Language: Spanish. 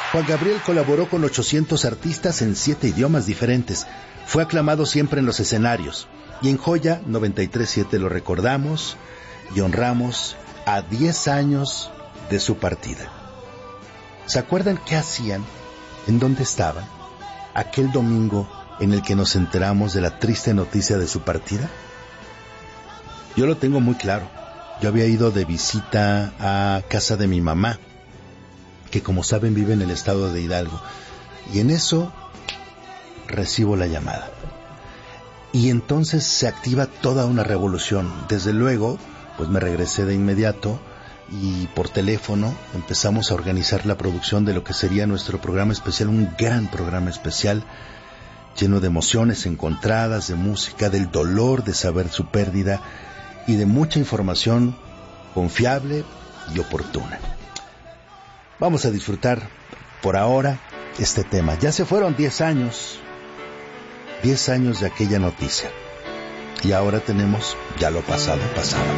Juan Gabriel colaboró con 800 artistas en 7 idiomas diferentes. Fue aclamado siempre en los escenarios. Y en Joya 93.7 lo recordamos y honramos a 10 años de su partida. ¿Se acuerdan qué hacían? ¿En dónde estaban? Aquel domingo en el que nos enteramos de la triste noticia de su partida. Yo lo tengo muy claro. Yo había ido de visita a casa de mi mamá, que como saben vive en el estado de Hidalgo. Y en eso recibo la llamada. Y entonces se activa toda una revolución. Desde luego, pues me regresé de inmediato y por teléfono empezamos a organizar la producción de lo que sería nuestro programa especial, un gran programa especial lleno de emociones encontradas, de música, del dolor de saber su pérdida y de mucha información confiable y oportuna. Vamos a disfrutar por ahora este tema. Ya se fueron 10 años de aquella noticia. Y ahora tenemos ya lo pasado, pasado.